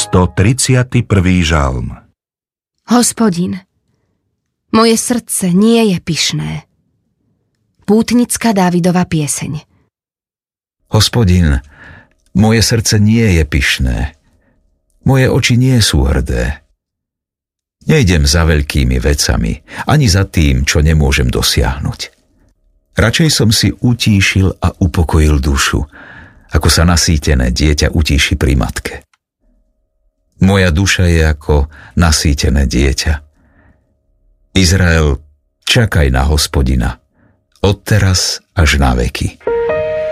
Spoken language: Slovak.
131. žalm. Hospodin, moje srdce nie je pyšné. Pútnická Dávidova pieseň. Hospodin, moje srdce nie je pyšné. Moje oči nie sú hrdé. Nejdem za veľkými vecami, ani za tým, čo nemôžem dosiahnuť. Radšej som si utíšil a upokojil dušu, ako sa nasýtené dieťa utíši pri matke. Moja duša je ako nasýtené dieťa. Izrael, čakaj na Hospodina, odteraz až na veky.